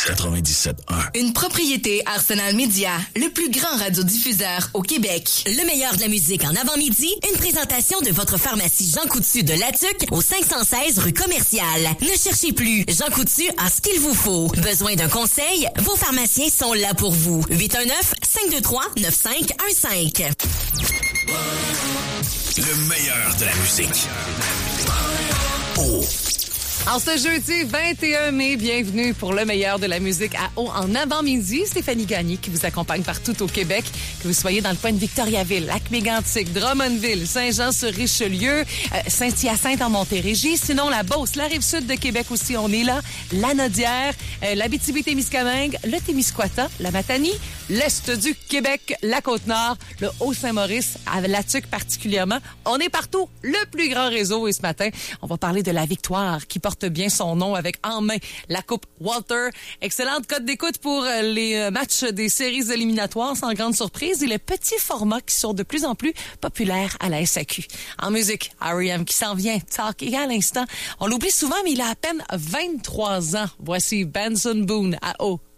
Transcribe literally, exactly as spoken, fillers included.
quatre-vingt-dix-sept un. Une propriété Arsenal Media, le plus grand radiodiffuseur au Québec. Le meilleur de la musique en avant-midi, une présentation de votre pharmacie Jean Coutu de Latuc au cinq cent seize rue Commerciale. Ne cherchez plus, Jean Coutu a ce qu'il vous faut. Besoin d'un conseil? Vos pharmaciens sont là pour vous. huit un neuf, cinq deux trois, neuf cinq un cinq. Le meilleur de la musique. Oh. En ce jeudi vingt et un mai, bienvenue pour le meilleur de la musique à Haut en avant-midi. Stéphanie Gagné qui vous accompagne partout au Québec. Que vous soyez dans le coin de Victoriaville, Lac-Mégantic, Drummondville, Saint-Jean-sur-Richelieu, euh, Saint-Hyacinthe en Montérégie. Sinon, la Beauce, la Rive-Sud de Québec aussi, on est là. La Nodière, euh, l'Abitibi-Témiscamingue, le Témiscouata, la Matanie, l'Est du Québec, la Côte-Nord, le Haut-Saint-Maurice, à Latuc particulièrement. On est partout, le plus grand réseau. Et ce matin, on va parler de la victoire qui porte bien son nom avec en main la Coupe Walter. Excellente cote d'écoute pour les matchs des séries éliminatoires, sans grande surprise, et le petit format qui sont de plus en plus populaires à la S A Q. En musique, R E M qui s'en vient, Talk, et à l'instant, on l'oublie souvent, mais il a à peine vingt-trois ans. Voici Benson Boone à Haut.